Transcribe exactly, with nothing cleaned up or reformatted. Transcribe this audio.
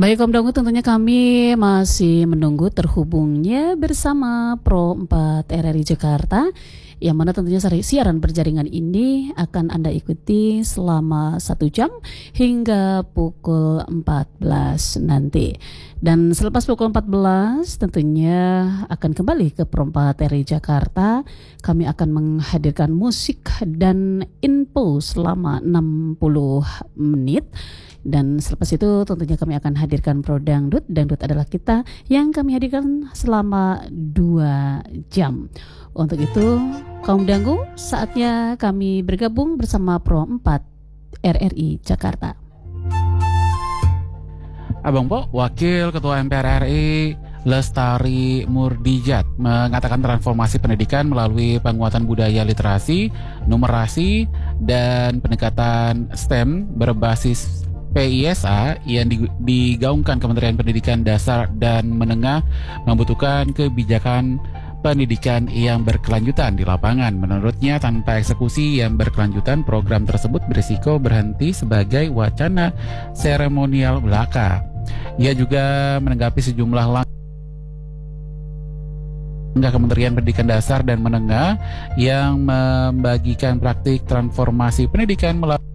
Baik Om Danggu, tentunya kami masih menunggu terhubungnya bersama Pro empat R R I Jakarta, yang mana tentunya siaran berjaringan ini akan Anda ikuti selama satu jam hingga pukul empat belas nanti. Dan selepas pukul empat belas tentunya akan kembali ke Pro empat R R I Jakarta. Kami akan menghadirkan musik dan info selama enam puluh menit. Dan selepas itu tentunya kami akan hadirkan Pro Dangdut. Dangdut adalah kita yang kami hadirkan selama dua jam. Untuk itu, kaum Danggu, saatnya kami bergabung bersama Pro empat R R I Jakarta. Abang Po, Wakil Ketua M P R R I Lestari Murdijat mengatakan transformasi pendidikan melalui penguatan budaya literasi, numerasi, dan pendekatan STEM berbasis P I S A yang digaungkan Kementerian Pendidikan Dasar dan Menengah membutuhkan kebijakan pendidikan yang berkelanjutan di lapangan. Menurutnya, tanpa eksekusi yang berkelanjutan, program tersebut berisiko berhenti sebagai wacana seremonial belaka. Ia juga menanggapi sejumlah langkah Kementerian Pendidikan Dasar dan Menengah yang membagikan praktik transformasi pendidikan melalui